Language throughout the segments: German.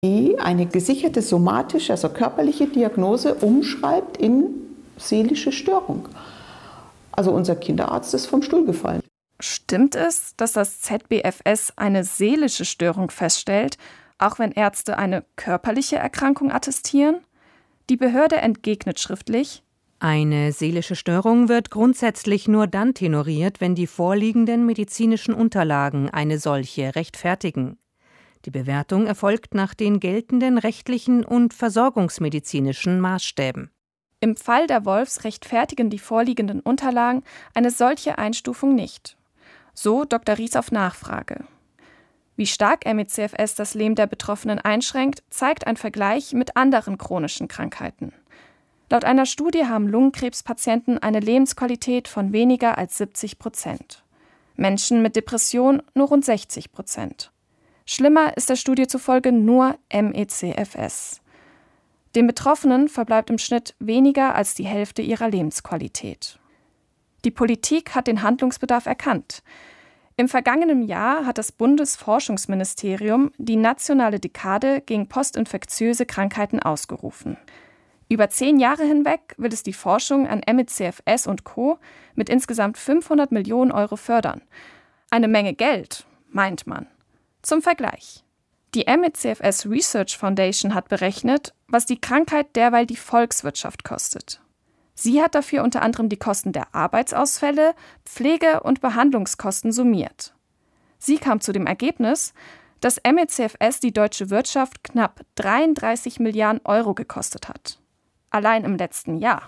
die eine gesicherte somatische, also körperliche Diagnose umschreibt in seelische Störung. Also unser Kinderarzt ist vom Stuhl gefallen. Stimmt es, dass das ZBFS eine seelische Störung feststellt, auch wenn Ärzte eine körperliche Erkrankung attestieren? Die Behörde entgegnet schriftlich: Eine seelische Störung wird grundsätzlich nur dann tenoriert, wenn die vorliegenden medizinischen Unterlagen eine solche rechtfertigen. Die Bewertung erfolgt nach den geltenden rechtlichen und versorgungsmedizinischen Maßstäben. Im Fall der Wolfs rechtfertigen die vorliegenden Unterlagen eine solche Einstufung nicht. So Dr. Ries auf Nachfrage. Wie stark ME/CFS das Leben der Betroffenen einschränkt, zeigt ein Vergleich mit anderen chronischen Krankheiten. Laut einer Studie haben Lungenkrebspatienten eine Lebensqualität von weniger als 70%. Menschen mit Depression nur rund 60%. Schlimmer ist der Studie zufolge nur ME/CFS. Den Betroffenen verbleibt im Schnitt weniger als die Hälfte ihrer Lebensqualität. Die Politik hat den Handlungsbedarf erkannt. Im vergangenen Jahr hat das Bundesforschungsministerium die nationale Dekade gegen postinfektiöse Krankheiten ausgerufen. Über 10 Jahre hinweg will es die Forschung an ME/CFS und Co. mit insgesamt 500 Millionen Euro fördern. Eine Menge Geld, meint man. Zum Vergleich: Die ME/CFS Research Foundation hat berechnet, was die Krankheit derweil die Volkswirtschaft kostet. Sie hat dafür unter anderem die Kosten der Arbeitsausfälle, Pflege- und Behandlungskosten summiert. Sie kam zu dem Ergebnis, dass ME/CFS die deutsche Wirtschaft knapp 33 Milliarden Euro gekostet hat. Allein im letzten Jahr.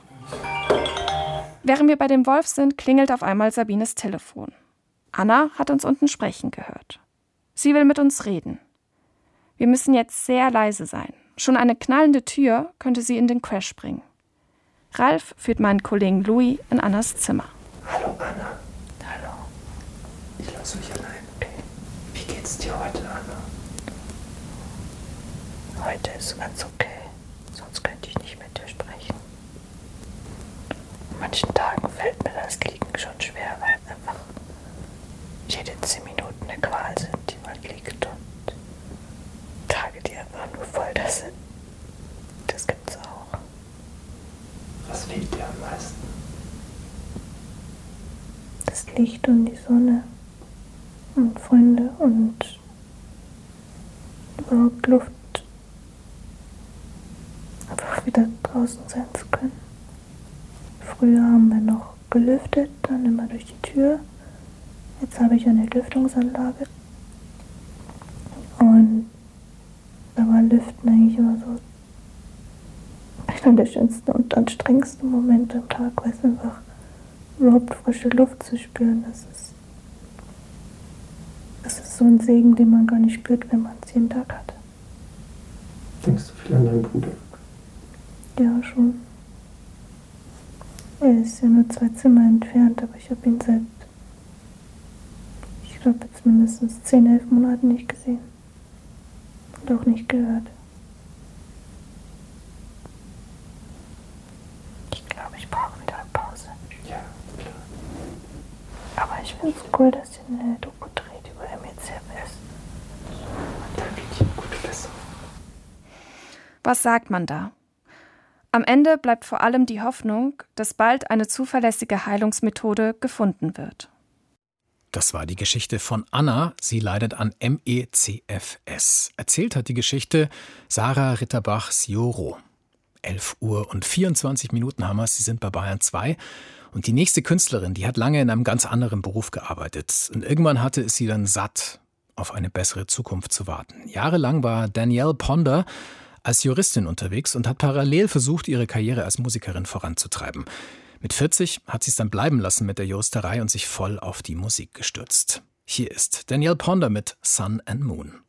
Während wir bei dem Wolf sind, klingelt auf einmal Sabines Telefon. Anna hat uns unten sprechen gehört. Sie will mit uns reden. Wir müssen jetzt sehr leise sein. Schon eine knallende Tür könnte sie in den Crash bringen. Ralf führt meinen Kollegen Louis in Annas Zimmer. Hallo Anna. Hallo. Ich lasse euch allein. Okay. Wie geht's dir heute, Anna? Heute ist ganz okay. Sonst könnte ich nicht mit dir sprechen. An manchen Tagen fällt mir das Liegen schon schwer, weil einfach jede 10 Minuten eine Qual sind, die man liegt, und Tage, die einfach nur Folter sind. Das gibt's auch. Was fehlt dir am meisten? Das Licht und die Sonne und Freunde und überhaupt Luft. Einfach wieder draußen sein zu können. Früher haben wir noch gelüftet, dann immer durch die Tür. Jetzt habe ich eine Lüftungsanlage. Und da war Lüften eigentlich immer so einer der schönsten und anstrengendsten Momente am Tag, weil es einfach überhaupt frische Luft zu spüren, das ist so ein Segen, den man gar nicht spürt, wenn man es jeden Tag hat. Denkst du viel an deinen Bruder? Ja, schon. Er ist ja nur 2 Zimmer entfernt, aber ich habe ihn seit, ich glaube, jetzt mindestens 10, 11 Monaten nicht gesehen. Und auch nicht gehört. Ich glaube, ich brauche wieder eine Pause. Ja, klar. Aber ich finde es cool, dass ihr eine Doku dreht über ME/CFS. Danke dir, gute Besserung. Was sagt man da? Am Ende bleibt vor allem die Hoffnung, dass bald eine zuverlässige Heilungsmethode gefunden wird. Das war die Geschichte von Anna. Sie leidet an ME/CFS. Erzählt hat die Geschichte Sarah Ritterbach-Sioro. 11:24 haben wir. Sie sind bei Bayern 2. Und die nächste Künstlerin, die hat lange in einem ganz anderen Beruf gearbeitet. Und irgendwann hatte es sie dann satt, auf eine bessere Zukunft zu warten. Jahrelang war Danielle Ponder als Juristin unterwegs und hat parallel versucht, ihre Karriere als Musikerin voranzutreiben. Mit 40 hat sie es dann bleiben lassen mit der Juristerei und sich voll auf die Musik gestürzt. Hier ist Danielle Ponder mit Sun and Moon.